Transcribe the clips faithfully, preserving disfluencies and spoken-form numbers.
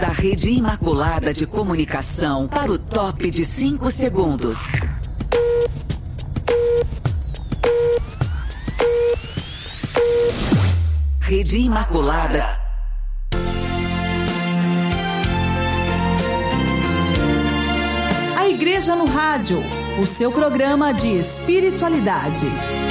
Da Rede Imaculada de Comunicação para o top de cinco segundos. Rede Imaculada. A Igreja no Rádio, o seu programa de espiritualidade.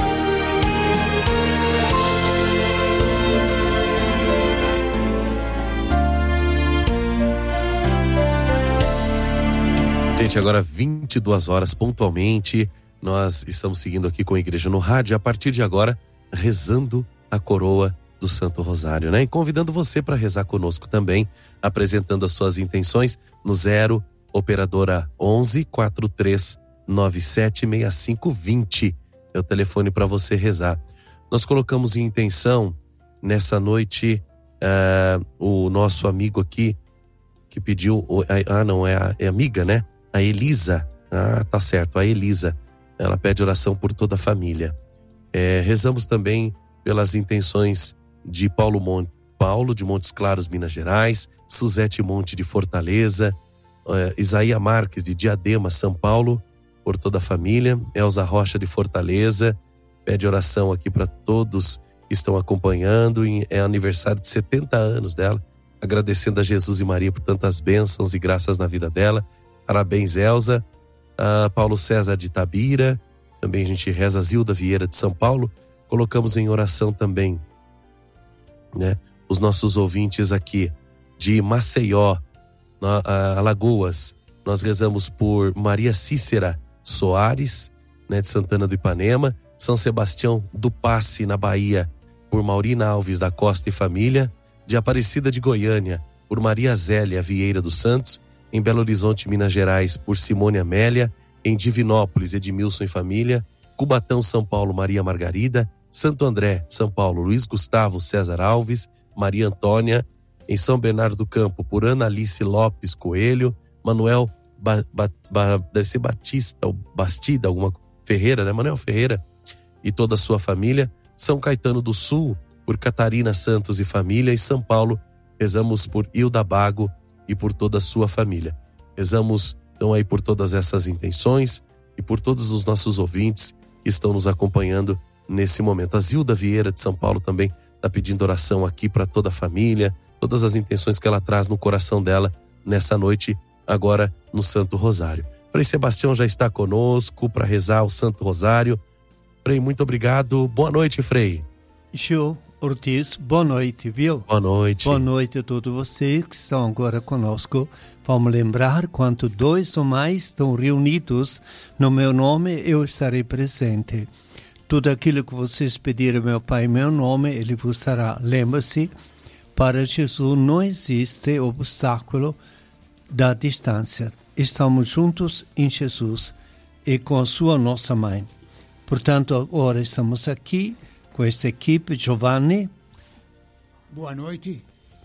Gente, agora vinte e duas horas pontualmente, nós estamos seguindo aqui com a Igreja no Rádio, a partir de agora, rezando a coroa do Santo Rosário, né? E convidando você para rezar conosco também, apresentando as suas intenções no zero, operadora onze, quarenta e três, noventa e sete, sessenta e cinco, vinte. É o telefone para você rezar. Nós colocamos em intenção, nessa noite, uh, o nosso amigo aqui, que pediu, ah não, é a é amiga, né? A Elisa, ah, tá certo, a Elisa, ela pede oração por toda a família. É, rezamos também pelas intenções de Paulo Monte, Paulo de Montes Claros, Minas Gerais, Suzete Monte de Fortaleza, é, Isaías Marques de Diadema, São Paulo, por toda a família, Elza Rocha de Fortaleza, pede oração aqui para todos que estão acompanhando, e é aniversário de setenta anos dela, agradecendo a Jesus e Maria por tantas bênçãos e graças na vida dela. Parabéns, Elza. Uh, Paulo César de Itabira, também a gente reza. Zilda Vieira de São Paulo. Colocamos em oração também, né, os nossos ouvintes aqui de Maceió, na, uh, Alagoas. Nós rezamos por Maria Cícera Soares, né, de Santana do Ipanema. São Sebastião do Passe, na Bahia, por Maurina Alves da Costa e família. De Aparecida de Goiânia, por Maria Zélia Vieira dos Santos. Em Belo Horizonte, Minas Gerais, por Simone Amélia. Em Divinópolis, Edmilson e família. Cubatão, São Paulo, Maria Margarida. Santo André, São Paulo, Luiz Gustavo César Alves, Maria Antônia. Em São Bernardo do Campo, por Ana Alice Lopes Coelho. Manuel ba, ba, ba, deve ser Batista ou Bastida, alguma Ferreira, né? Manuel Ferreira e toda a sua família. São Caetano do Sul, por Catarina Santos e família. E São Paulo, rezamos por Hilda Bago e por toda a sua família. Rezamos então aí por todas essas intenções e por todos os nossos ouvintes que estão nos acompanhando nesse momento. A Zilda Vieira de São Paulo também está pedindo oração aqui para toda a família, todas as intenções que ela traz no coração dela nessa noite, agora no Santo Rosário. Frei Sebastião já está conosco para rezar o Santo Rosário. Frei, muito obrigado. Boa noite, Frei. Show. Ortiz, boa noite, viu? Boa noite. Boa noite a todos vocês que estão agora conosco. Vamos lembrar, quando dois ou mais estão reunidos no meu nome, eu estarei presente. Tudo aquilo que vocês pedirem, meu Pai, em meu nome, Ele vos dará. Lembre-se, para Jesus não existe obstáculo da distância. Estamos juntos em Jesus e com a sua nossa mãe. Portanto, agora estamos aqui com esta equipe. Giovanni. Boa noite.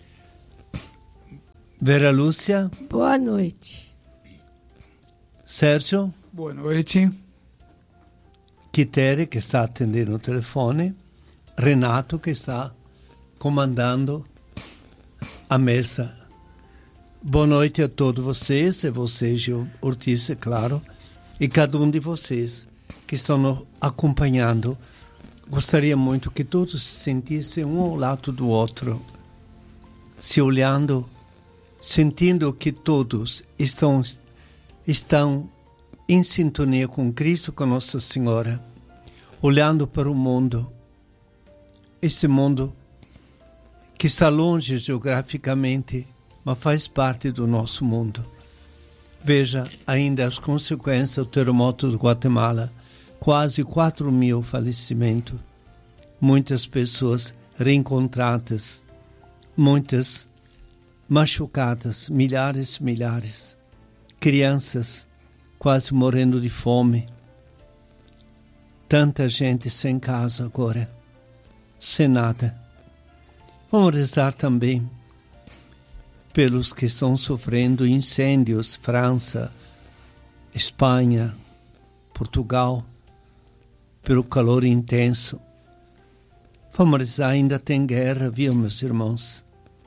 Vera Lúcia. Boa noite. Sérgio. Boa noite. Quitere, que está atendendo o telefone. Renato, que está comandando a mesa. Boa noite a todos vocês, e vocês, Gil Ortiz, é claro, e cada um de vocês que estão nos acompanhando. Gostaria muito que todos se sentissem um ao lado do outro, se olhando, sentindo que todos estão, estão em sintonia com Cristo, com Nossa Senhora, olhando para o mundo, esse mundo que está longe geograficamente, mas faz parte do nosso mundo. Veja ainda as consequências do terremoto do Guatemala. Quase quatro mil falecimentos, muitas pessoas reencontradas, muitas machucadas, milhares e milhares, crianças quase morrendo de fome, tanta gente sem casa agora, sem nada. Vamos rezar também pelos que estão sofrendo incêndios, França, Espanha, Portugal, pelo calor intenso. Vamos rezar, ainda tem guerra, viu, meus irmãos?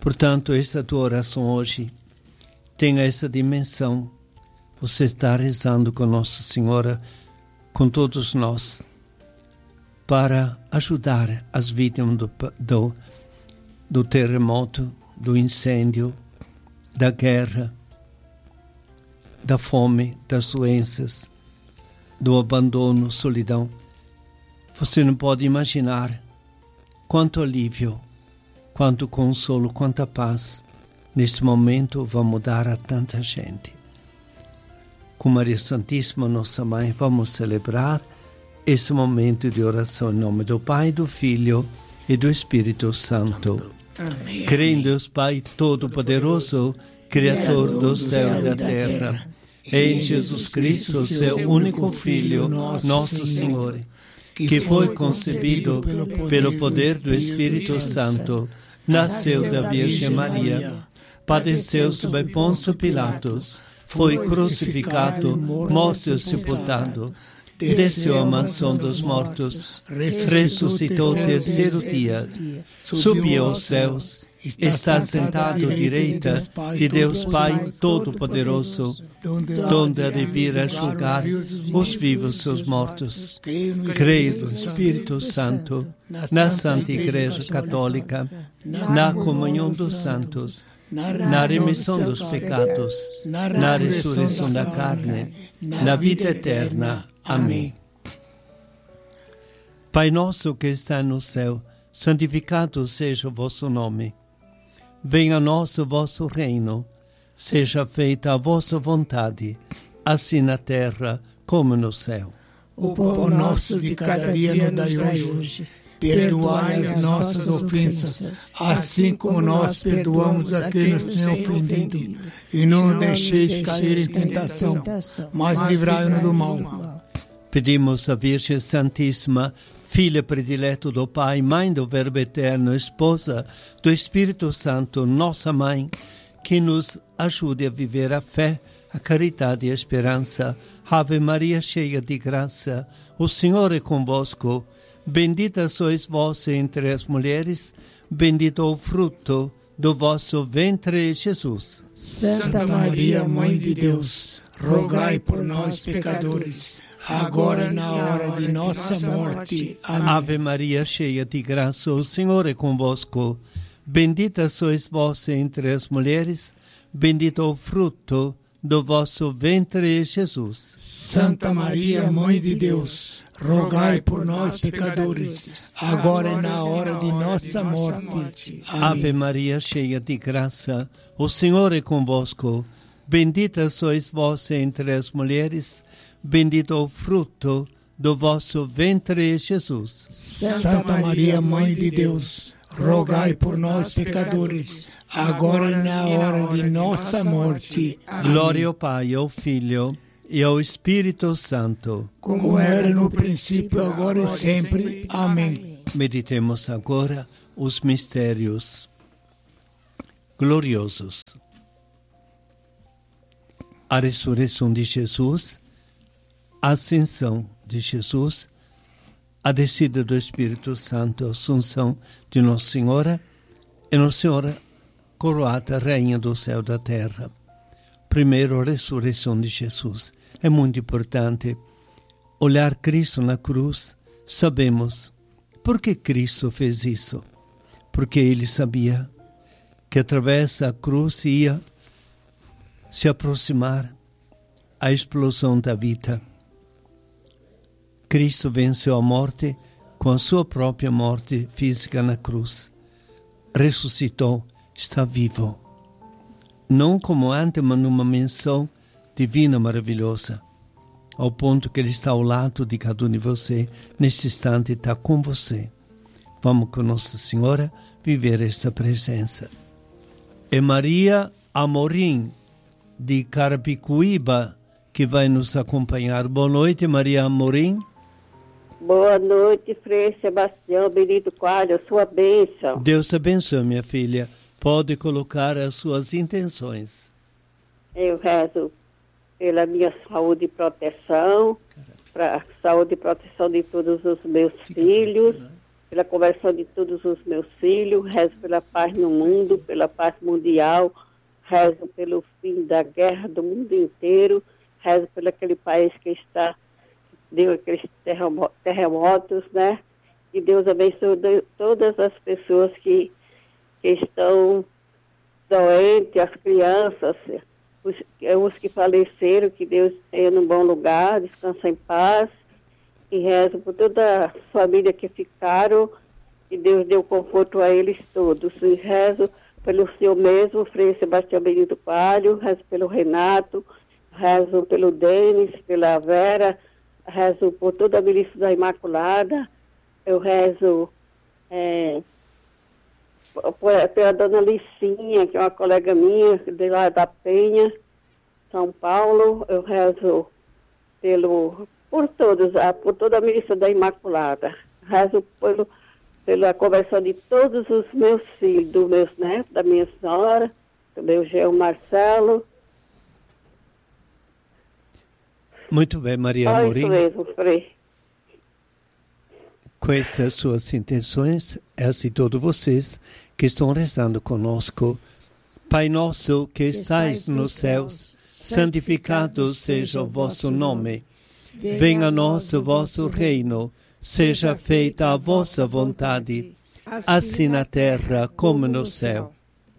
Portanto, esta tua oração hoje tem essa dimensão. Você está rezando com Nossa Senhora, com todos nós, para ajudar as vítimas do, do, do terremoto, do incêndio, da guerra, da fome, das doenças, do abandono, solidão. Você não pode imaginar quanto alívio, quanto consolo, quanta paz neste momento vamos dar a tanta gente. Com Maria Santíssima, nossa Mãe, vamos celebrar esse momento de oração em nome do Pai, do Filho e do Espírito Santo. Amém. Creio em Deus Pai Todo-Poderoso, Criador do céu e da terra, e em Jesus Cristo, seu único Filho, nosso Senhor, que foi concebido pelo poder do Espírito Santo, nasceu da Virgem Maria, padeceu sob Pôncio Pilatos, foi crucificado, morto e sepultado, desceu à mansão dos mortos, ressuscitou o terceiro dia, subiu aos céus, está sentado à direita de Deus Pai Todo-Poderoso, donde há de vir a julgar os vivos e os mortos. Creio no Espírito Santo, na Santa Igreja Católica, na comunhão dos santos, na remissão dos pecados, na ressurreição da carne, na vida eterna. Amém. Pai nosso que está no céu, santificado seja o vosso nome. Venha a nós o vosso reino. Seja feita a vossa vontade, assim na terra como no céu. O pão nosso de cada dia nos dai hoje. Perdoai as nossas ofensas, assim como nós perdoamos a quem nos tem ofendido. E não nos deixeis cair em tentação, mas livrai-nos do mal. Pedimos à Virgem Santíssima, Filha predileta do Pai, Mãe do Verbo Eterno, Esposa do Espírito Santo, nossa Mãe, que nos ajude a viver a fé, a caridade e a esperança. Ave Maria, cheia de graça, o Senhor é convosco. Bendita sois vós entre as mulheres, bendito o fruto do vosso ventre, Jesus. Santa Maria, Mãe de Deus, rogai por nós, pecadores, agora e na hora de nossa morte. Amém. Ave Maria, cheia de graça, o Senhor é convosco. Bendita sois vós entre as mulheres, bendito o fruto do vosso ventre, Jesus. Santa Maria, Mãe de Deus, rogai por nós, pecadores, agora e na hora de nossa morte. Amém. Ave Maria, cheia de graça, o Senhor é convosco. Bendita sois vós entre as mulheres, bendito o fruto do vosso ventre, Jesus. Santa Maria, Mãe de Deus, rogai por nós, pecadores, agora e na hora de nossa morte. Amém. Glória ao Pai, ao Filho e ao Espírito Santo, como era no princípio, agora e sempre. Amém. Meditemos agora os mistérios gloriosos. A ressurreição de Jesus, a ascensão de Jesus, a descida do Espírito Santo, a assunção de Nossa Senhora e Nossa Senhora coroada Rainha do céu e da terra. Primeiro, a ressurreição de Jesus. É muito importante olhar Cristo na cruz. Sabemos por que Cristo fez isso. Porque Ele sabia que através da cruz ia se aproximar a explosão da vida. Cristo venceu a morte com a sua própria morte física na cruz. Ressuscitou, está vivo. Não como antes, mas numa menção divina maravilhosa. Ao ponto que Ele está ao lado de cada um de você, neste instante está com você. Vamos com Nossa Senhora viver esta presença. É Maria Amorim, de Carapicuíba, que vai nos acompanhar. Boa noite, Maria Amorim. Boa noite, Frei Sebastião Benito Coelho, sua bênção. Deus te abençoe, minha filha. Pode colocar as suas intenções. Eu rezo pela minha saúde e proteção, para a saúde e proteção de todos os meus filhos, pela conversão de todos os meus filhos, rezo pela paz no mundo, pela paz mundial, rezo pelo fim da guerra do mundo inteiro, rezo pelo aquele país que está, deu aqueles terremotos, né? Que Deus abençoe todas as pessoas que, que estão doentes, as crianças, os, os que faleceram, que Deus tenha num bom lugar, descansa em paz. E rezo por toda a família que ficaram, que Deus deu conforto a eles todos. E rezo pelo Senhor mesmo, Frei Sebastião Benito Coelho, rezo pelo Renato, rezo pelo Denis, pela Vera, rezo por toda a milícia da Imaculada, eu rezo é, pela dona Licinha, que é uma colega minha, de lá da Penha, São Paulo, eu rezo pelo... por todos, por toda a milícia da Imaculada. Rezo pelo, pela conversão de todos os meus filhos, dos meus netos, da minha senhora, do meu genro Marcelo. Muito bem, Maria Amorim. Isso mesmo, Frei. Com essas suas intenções, essas e todos vocês que estão rezando conosco. Pai nosso que estais nos céus, santificado seja o vosso nome. Venha a nós o vosso reino, seja feita a vossa vontade, assim na terra como no céu.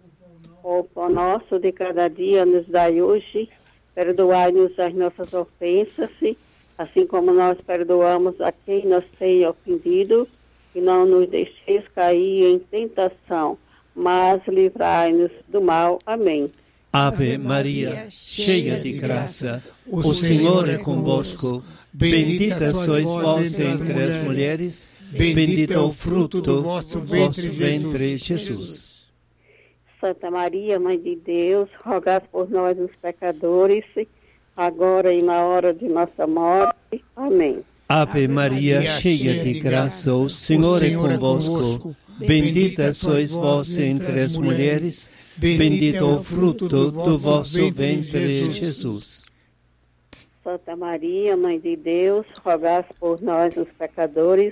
O pão nosso de cada dia nos dai hoje, perdoai-nos as nossas ofensas, assim como nós perdoamos a quem nos tem ofendido, e não nos deixeis cair em tentação, mas livrai-nos do mal. Amém. Ave Maria, cheia de graça, o Senhor é convosco. Bendita sois vós entre as mulheres, bendito é o fruto do vosso ventre, Jesus. Santa Maria, Mãe de Deus, rogai por nós os pecadores, agora e na hora de nossa morte. Amém. Ave Maria, cheia de graça, o Senhor é convosco. Bendita sois vós entre as mulheres, bendito é o fruto do vosso ventre, Jesus. Santa Maria, Mãe de Deus, rogai por nós os pecadores,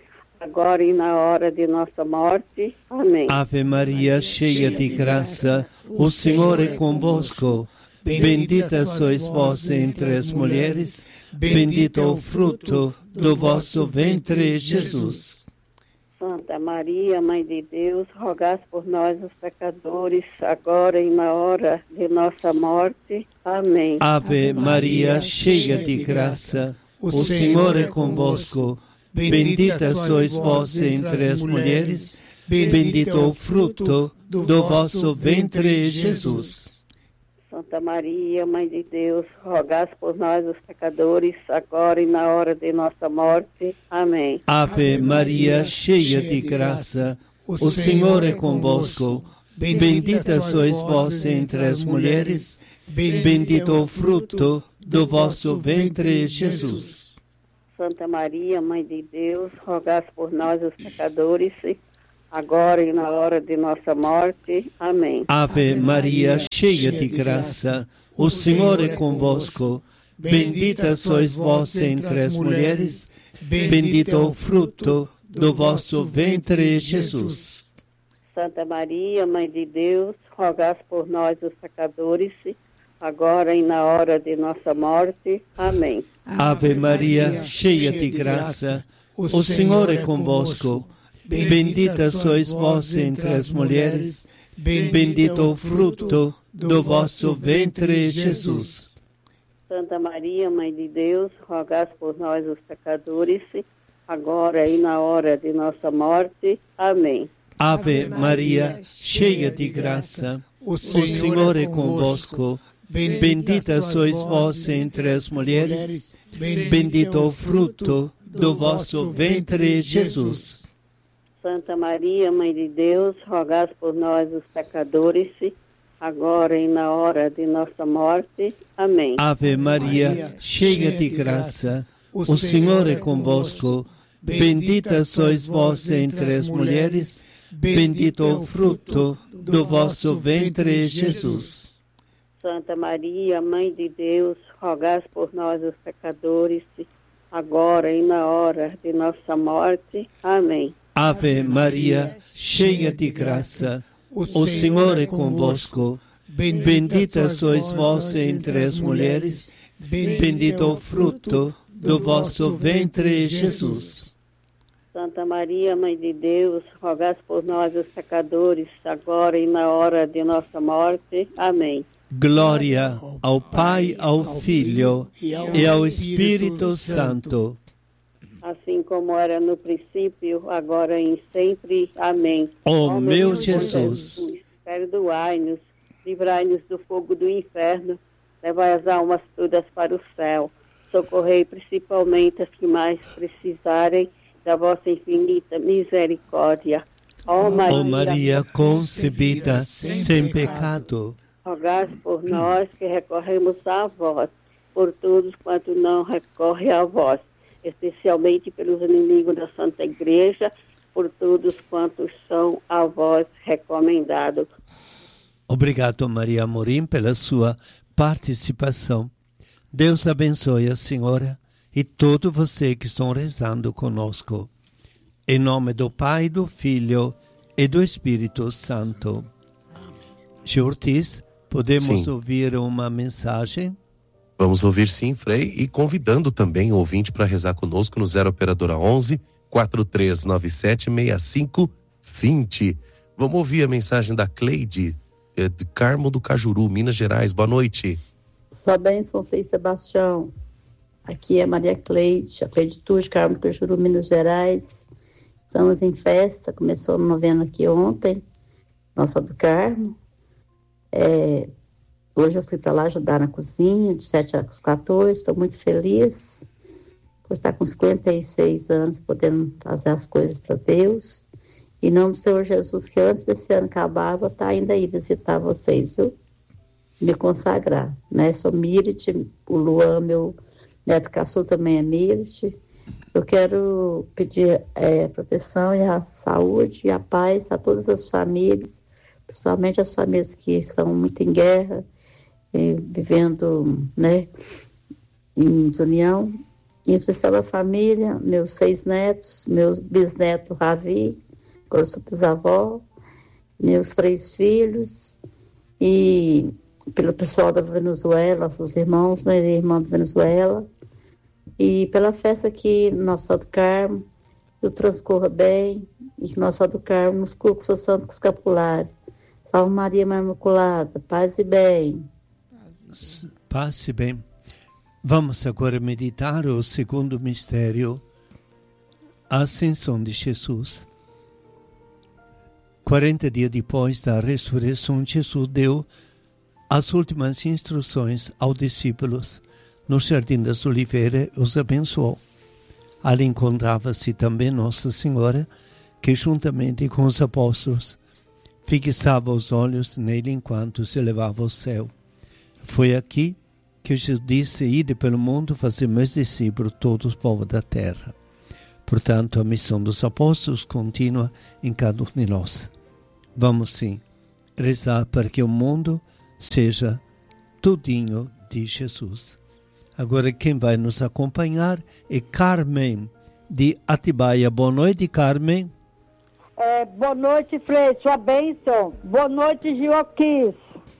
agora e na hora de nossa morte. Amém. Ave Maria, cheia de graça, o Senhor é convosco. Bendita sois vós entre as mulheres, bendito é o fruto do vosso ventre, Jesus. Santa Maria, Mãe de Deus, rogai por nós os pecadores, agora e na hora de nossa morte. Amém. Ave Maria, cheia de graça, o Senhor é convosco. Bendita sois vós entre as mulheres, bendito é o fruto do vosso ventre, Jesus. Santa Maria, Mãe de Deus, rogai por nós os pecadores, agora e na hora de nossa morte. Amém. Ave Maria, cheia de graça, o Senhor é convosco. Bendita sois vós entre as mulheres, bendito é o fruto do vosso ventre, Jesus. Santa Maria, Mãe de Deus, rogai por nós os pecadores, agora e na hora de nossa morte. Amém. Ave Maria, cheia de graça, o Senhor é convosco. Bendita sois vós entre as mulheres, bendito é o fruto do vosso ventre, Jesus. Santa Maria, Mãe de Deus, rogai por nós os pecadores, agora e na hora de nossa morte. Amém. Ave Maria, cheia de graça, o Senhor é convosco. Bendita sois vós entre as mulheres, bendito o fruto do vosso ventre, Jesus. Santa Maria, Mãe de Deus, rogai por nós os pecadores, agora e na hora de nossa morte. Amém. Ave Maria, cheia de graça, o Senhor é convosco. Bendita sois vós entre as mulheres, bendito o fruto do vosso ventre, Jesus. Santa Maria, Mãe de Deus, rogai por nós os pecadores, agora e na hora de nossa morte. Amém. Ave Maria, cheia de graça, o Senhor é convosco. Bendita sois vós entre as mulheres, bendito o fruto do vosso ventre, Jesus. Santa Maria, Mãe de Deus, rogai por nós os pecadores, agora e na hora de nossa morte. Amém. Ave Maria, cheia de graça, o Senhor é convosco. Bendita sois vós entre as mulheres, bendito o fruto do vosso ventre, Jesus. Santa Maria, Mãe de Deus, rogai por nós, os pecadores, agora e na hora de nossa morte. Amém. Glória ao Pai, ao Filho e ao Espírito Santo. Assim como era no princípio, agora e sempre. Amém. Ó meu Jesus, perdoai-nos, livrai-nos do fogo do inferno, levai as almas todas para o céu, socorrei principalmente as que mais precisarem da vossa infinita misericórdia. Ó Maria, ó Maria concebida sem pecado, rogai por nós que recorremos a vós, por todos quanto não recorrem a vós, especialmente pelos inimigos da Santa Igreja, por todos quantos são a vós recomendados. Obrigado, Maria Amorim, pela sua participação. Deus abençoe a senhora e todo você que estão rezando conosco. Em nome do Pai, do Filho e do Espírito Santo. Gil Ortiz, podemos sim. ouvir uma mensagem? Vamos ouvir sim, Frei, e convidando também o ouvinte para rezar conosco no zero operadora onze, quatro três nove sete, seis cinco dois zero. Vamos ouvir a mensagem da Cleide, de Carmo do Cajuru, Minas Gerais. Boa noite. Sua bênção, Frei Sebastião. Aqui é Maria Cleide, a Cleide Tur, de Carmo do Cajuru, Minas Gerais. Estamos em festa, começou a novena aqui ontem, Nossa do Carmo. É, hoje eu fui para lá ajudar na cozinha, de sete às quatorze, estou muito feliz por estar com cinquenta e seis anos, podendo fazer as coisas para Deus. Em nome do Senhor Jesus, que antes desse ano acabar, vou estar ainda aí visitar vocês, viu? Me consagrar, né? Sou Mirit, o Luan, meu neto caçul também é Mirit. Eu quero pedir é, proteção e a saúde e a paz a todas as famílias, principalmente as famílias que estão muito em guerra, e vivendo, né, em desunião. Em especial a família, meus seis netos, meu bisneto Ravi, agora eu sou bisavó, meus três filhos, e pelo pessoal da Venezuela, nossos irmãos, né, irmã da Venezuela, e pela festa aqui no Nossa do Carmo, que o transcorra bem, e que Nossa do Carmo nos cubra com o seu santo escapulário. Salve Maria Imaculada, paz e bem. Paz e bem. Vamos agora meditar o segundo mistério, a ascensão de Jesus. quarenta dias depois da ressurreição, Jesus deu as últimas instruções aos discípulos no Jardim das Oliveiras e os abençoou. Ali encontrava-se também Nossa Senhora, que juntamente com os apóstolos fixava os olhos nele enquanto se elevava ao céu. Foi aqui que Jesus disse: ide pelo mundo, fazer meus discípulos todos os povos da terra. Portanto, a missão dos apóstolos continua em cada um de nós. Vamos sim rezar para que o mundo seja tudinho de Jesus. Agora quem vai nos acompanhar é Carmen de Atibaia. Boa noite, Carmen. É, boa noite, Frei, sua bênção. Boa noite, Gioquis.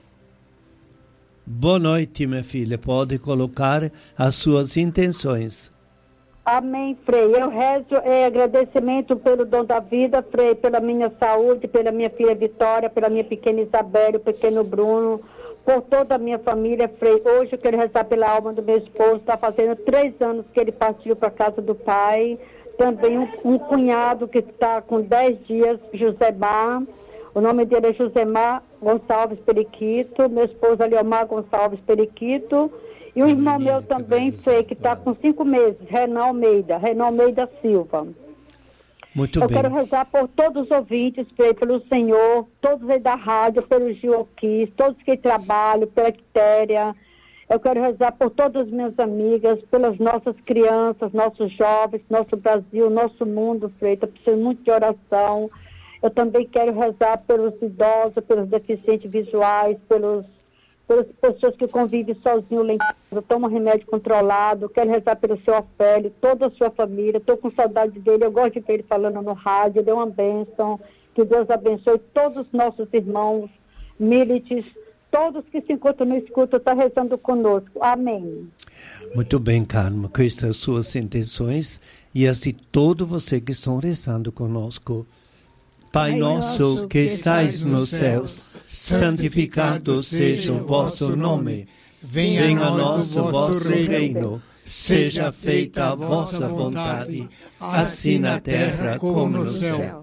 Boa noite, minha filha. Pode colocar as suas intenções. Amém, Frei. Eu rezo é, agradecimento pelo dom da vida, Frei, pela minha saúde, pela minha filha Vitória, pela minha pequena Isabel, o pequeno Bruno, por toda a minha família, Frei. Hoje eu quero rezar pela alma do meu esposo. Está fazendo três anos que ele partiu para a casa do pai. Também um, um cunhado que está com dez dias, Josemar. O nome dele é Josemar Gonçalves Periquito. Meu esposo é Leomar Gonçalves Periquito. E um irmão meu também, Frei, que está com cinco meses, Renan Almeida, Renan Almeida Silva. Muito eu bem. Eu quero rezar por todos os ouvintes, Frei, pelo Senhor, todos aí da rádio, pelo Gioquis, todos que trabalham, pela Quitéria. Eu quero rezar por todas as minhas amigas, pelas nossas crianças, nossos jovens, nosso Brasil, nosso mundo, Frei. Estou precisando muito de oração. Eu também quero rezar pelos idosos, pelos deficientes visuais, pelos pelas pessoas que convivem sozinho lá em casa, tomam remédio controlado. Quero rezar pelo seu Ofélio, toda a sua família. Estou com saudade dele, eu gosto de ver ele falando no rádio. Dê uma bênção, que Deus abençoe todos os nossos irmãos, milites, todos que se encontram no escuto, está rezando conosco. Amém. Muito bem, Carmen, com estas suas intenções e assim todo você que estão rezando conosco. Pai nosso que estais nos céus, santificado seja o vosso nome. Venha a nós o vosso reino. Seja feita a vossa vontade, assim na terra como no céu.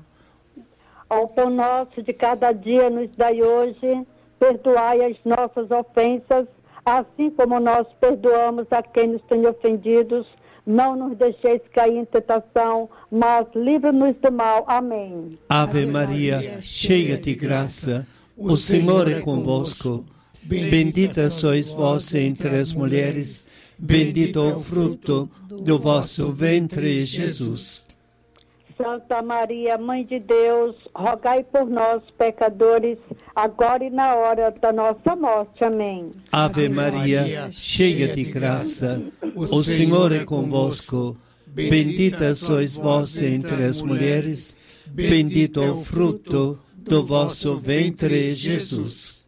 Ao pão nosso de cada dia nos dai hoje, perdoai as nossas ofensas, assim como nós perdoamos a quem nos tem ofendidos. Não nos deixeis cair em tentação, mas livra-nos do mal. Amém. Ave Maria, cheia de graça, o Senhor é convosco. Bendita sois vós entre as mulheres, bendito o fruto do vosso ventre, Jesus. Santa Maria, Mãe de Deus, rogai por nós, pecadores, agora e na hora da nossa morte. Amém. Ave Maria, cheia de graça, o Senhor é convosco. Bendita sois vós entre as mulheres, bendito o fruto do vosso ventre, Jesus.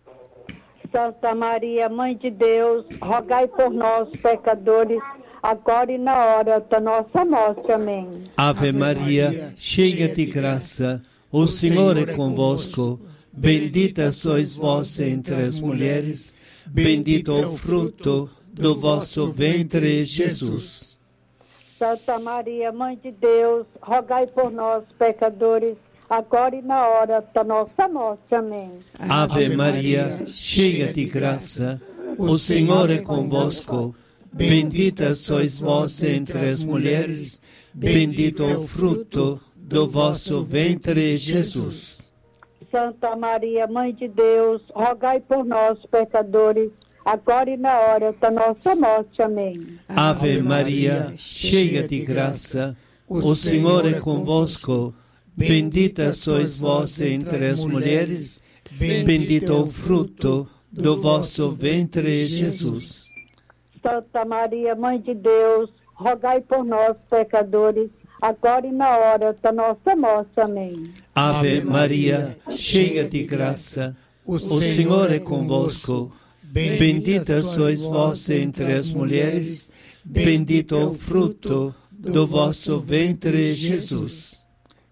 Santa Maria, Mãe de Deus, rogai por nós, pecadores, agora e na hora da nossa morte. Amém. Ave Maria, cheia de graça, o Senhor é convosco. Bendita sois vós entre as mulheres, bendito o fruto do vosso ventre, Jesus. Santa Maria, Mãe de Deus, rogai por nós, pecadores, agora e na hora da nossa morte. Amém. Ave Maria, cheia de graça, o Senhor é convosco. Bendita sois vós entre as mulheres, bendito o fruto do vosso ventre, Jesus. Santa Maria, Mãe de Deus, rogai por nós, pecadores, agora e na hora da nossa morte. Amém. Ave Maria, cheia de graça, o Senhor é convosco. Bendita sois vós entre as mulheres, bendito o fruto do vosso ventre, Jesus. Santa Maria, Mãe de Deus, rogai por nós, pecadores, agora e na hora da nossa morte. Amém. Ave Maria, cheia de graça, o Senhor é convosco. Bendita sois vós entre as mulheres, bendito o fruto do vosso ventre, Jesus.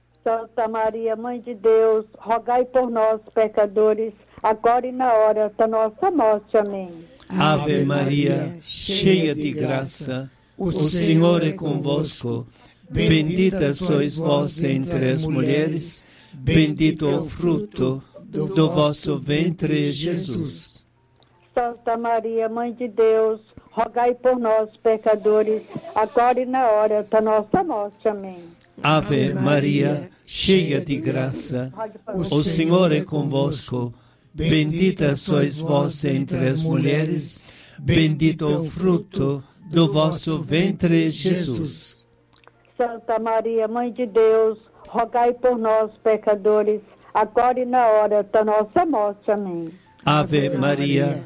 Santa Maria, Mãe de Deus, rogai por nós, pecadores, agora e na hora da nossa morte. Amém. Ave Maria, cheia de graça, o Senhor é convosco. Bendita sois vós entre as mulheres, bendito o fruto do vosso ventre, Jesus. Santa Maria, Mãe de Deus, rogai por nós, pecadores, agora e na hora da nossa morte. Amém. Ave Maria, cheia de graça, o Senhor é convosco. Bendita sois vós entre as mulheres, bendito o fruto do vosso ventre, Jesus. Santa Maria, Mãe de Deus, rogai por nós, pecadores, agora e na hora da nossa morte. Amém. Ave Maria,